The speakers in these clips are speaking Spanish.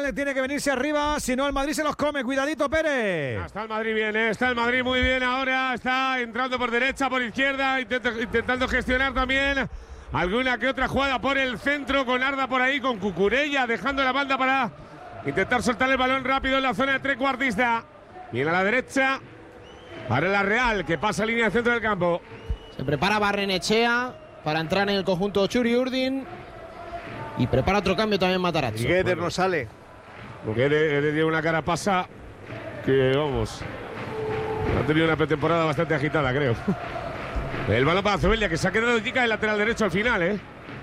Barrenechea tiene que venirse arriba, si no el Madrid se los come. Cuidadito, Pérez. Está el Madrid bien, está el Madrid muy bien ahora. Está entrando por derecha, por izquierda, intentando gestionar también alguna que otra jugada por el centro, con Arda por ahí, con Cucurella dejando la banda para intentar soltar el balón rápido en la zona de trecuartista. Viene a la derecha para la Real, que pasa línea de centro del campo. Se prepara Barrenechea para entrar en el conjunto Txuri Urdin. Y prepara otro cambio también Matarazzo. Y Gueder no sale. Porque Gueder tiene una cara pasa que, vamos, ha tenido una pretemporada bastante agitada, creo. El balón para Zubeldia, que se ha quedado chica el lateral derecho al final, ¿eh?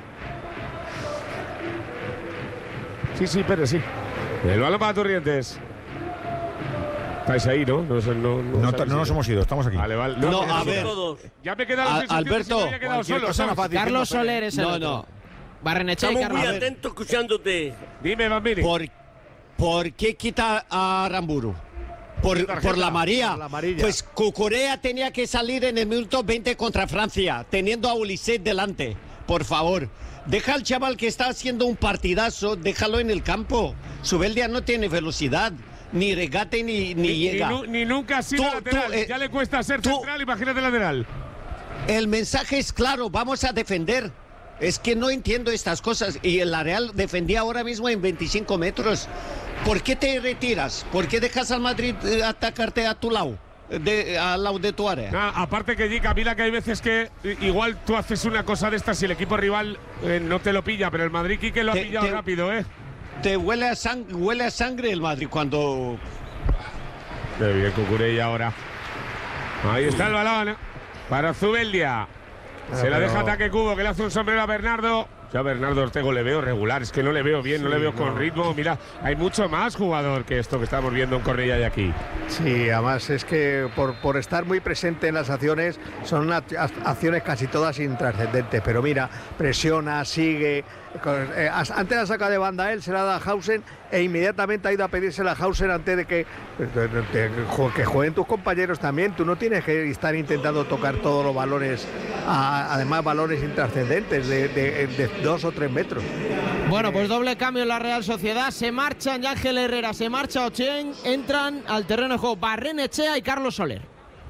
Sí, Pérez, sí. El balón para Torrientes. Estáis ahí, ¿no? No nos hemos ido, estamos aquí. Vale. No, a ver. Ya me he quedado Alberto, me he quedado solo. Carlos Soler es el otro. Barrenechea y Estamos Carlos. muy atentos escuchándote. Dime, Bambini. ¿Por qué quita a Aramburu? Por la amarilla. Pues Cucurella tenía que salir en el minuto 20 contra Francia, teniendo a Ulisset delante. Por favor, deja al chaval que está haciendo un partidazo, déjalo en el campo. Zubeldia no tiene velocidad, ni regate ni llega. Ni nunca ha sido lateral. Ya le cuesta ser central, imagínate lateral. El mensaje es claro, vamos a defender. Es que no entiendo estas cosas. Y el Real defendía ahora mismo en 25 metros. ¿Por qué te retiras? ¿Por qué dejas al Madrid atacarte a tu lado? Al lado de tu área. Aparte que Gica, mira que hay veces que igual tú haces una cosa de estas y el equipo rival no te lo pilla, pero el Madrid, Quique, lo ha pillado rápido, ¿eh? Te huele a sangre el Madrid cuando... Qué bien Cucurella ahora. Ahí está el balón para Zubeldia. Se la deja ataque Cubo, que le hace un sombrero a Bernardo. Yo a Bernardo Ortego le veo regular, es que no le veo bien, no le veo con ritmo. Mira, hay mucho más jugador que esto que estamos viendo en Cornellá y aquí. Sí, además es que por estar muy presente en las acciones, son acciones casi todas intrascendentes. Pero mira, presiona, sigue. Antes la saca de banda él, se la da a Hausen e inmediatamente ha ido a pedírsela a Hausen antes de que jueguen tus compañeros también. Tú no tienes que estar intentando tocar todos los balones, además balones intrascendentes de 2 o 3 metros. Bueno, pues doble cambio en la Real Sociedad. Se marchan Ángel Herrera, se marcha Ochen. Entran al terreno de juego Barrenechea y Carlos Soler.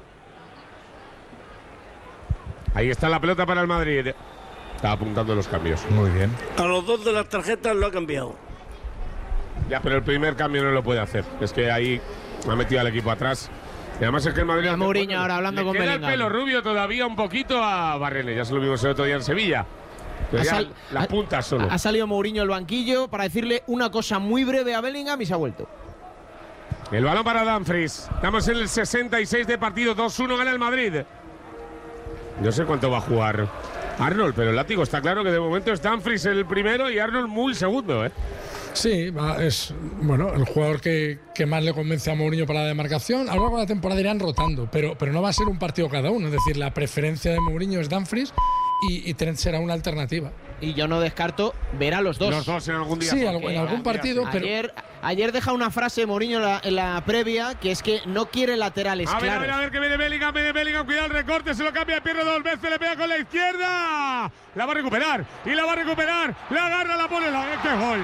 Ahí está la pelota para el Madrid. Está apuntando los cambios. Muy bien. A los dos de las tarjetas lo ha cambiado. Ya, pero el primer cambio no lo puede hacer. Es que ahí ha metido al equipo atrás. Y además es que el Madrid... Mourinho ahora hablando con Bellingham. Le queda el pelo rubio todavía un poquito a Barrene. Ya se lo vimos el otro día en Sevilla. Las puntas solo. Ha salido Mourinho al banquillo para decirle una cosa muy breve a Bellingham y se ha vuelto. El balón para Dumfries. Estamos en el 66 de partido. 2-1 gana el Madrid. No sé cuánto va a jugar Arnold, pero el látigo está claro que de momento es Dumfries el primero y Arnold muy segundo, ¿eh? Sí, es bueno el jugador que más le convence a Mourinho para la demarcación. A lo largo de la temporada irán rotando, pero no va a ser un partido cada uno. Es decir, la preferencia de Mourinho es Dumfries y Trent será una alternativa. Y yo no descarto ver a los dos. Los dos en algún día. Sí, en algún partido. Sí. Pero ayer deja una frase Mourinho en la previa, que es que no quiere laterales claros. A ver, que viene Bellingham, cuidado el recorte, se lo cambia de pierna 2 veces, le pega con la izquierda. La va a recuperar, la agarra, la pone, ¡qué gol!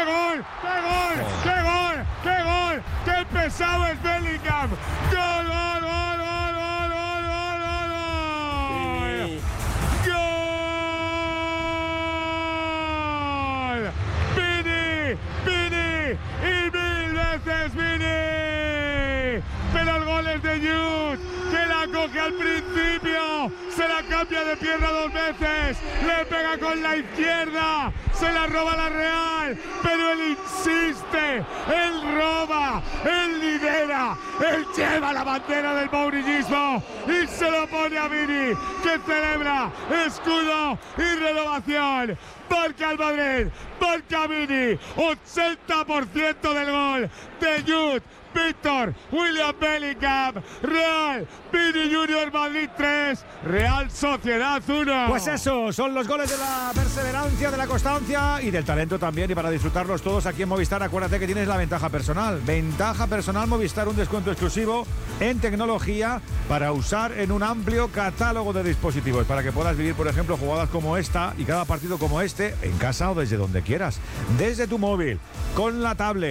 ¡Qué pesado es Bellingham! ¡Gol! Vini y 1000 veces Vini, pero el gol es de Youth, que la coge al principio, se la cambia de pierna 2 veces, le pega con la izquierda, se la roba la Real, pero él insiste, él roba, él lidera, él lleva la bandera del mourillismo y se lo pone a Vini, que celebra escudo y renovación. Marca el Madrid, marca Vini, 80% del gol de Jude, Víctor, William Bellingham, Real, Vini Junior Madrid 3, Real Sociedad 1. Pues eso, son los goles de la perseverancia, de la constancia y del talento también. Y para disfrutarlos todos aquí en Movistar, acuérdate que tienes la ventaja personal. Ventaja personal Movistar, un descuento exclusivo en tecnología para usar en un amplio catálogo de dispositivos, para que puedas vivir, por ejemplo, jugadas como esta y cada partido como este en casa o desde donde quieras. Desde tu móvil, con la tablet.